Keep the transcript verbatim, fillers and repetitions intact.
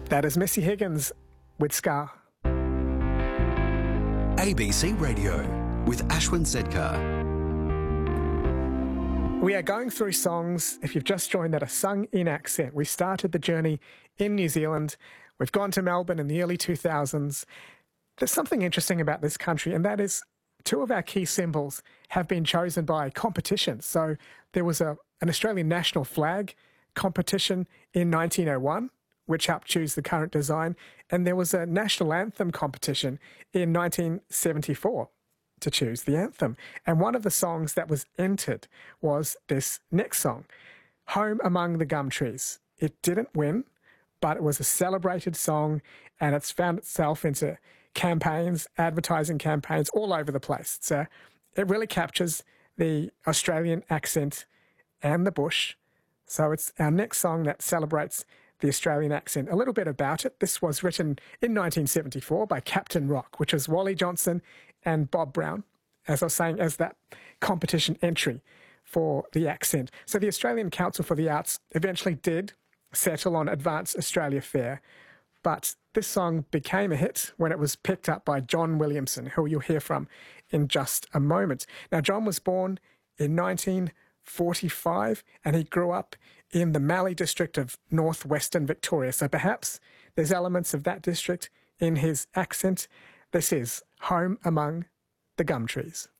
That is Missy Higgins with Scar. A B C Radio with Ashwin Sedkar. We are going through songs, if you've just joined, that are sung in accent. We started the journey in New Zealand. We've gone to Melbourne in the early two thousands. There's something interesting about this country, and that is two of our key symbols have been chosen by competition. So there was a, an Australian national flag competition in nineteen oh one, which helped choose the current design, and there was a national anthem competition in nineteen seventy-four to choose the anthem. And one of the songs that was entered was this next song, Home Among the Gum Trees. It didn't win, but it was a celebrated song, and it's found itself into campaigns, advertising campaigns all over the place. So it really captures the Australian accent and the bush. So it's our next song that celebrates the Australian accent. A little bit about it. This was written in nineteen seventy-four by Captain Rock, which was Wally Johnson and Bob Brown, as I was saying, as that competition entry for the accent. So the Australian Council for the Arts eventually did settle on Advance Australia Fair, but this song became a hit when it was picked up by John Williamson, who you'll hear from in just a moment. Now, John was born in nineteen forty-five, and he grew up in the Mallee district of northwestern Victoria. So perhaps there's elements of that district in his accent. This is Home Among the Gum Trees.